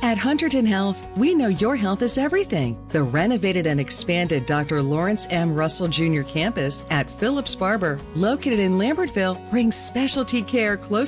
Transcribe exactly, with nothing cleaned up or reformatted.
At Hunterdon Health, we know your health is everything. The renovated and expanded Doctor Lawrence M. Russell Junior campus at Phillips Barber, located in Lambertville, brings specialty care close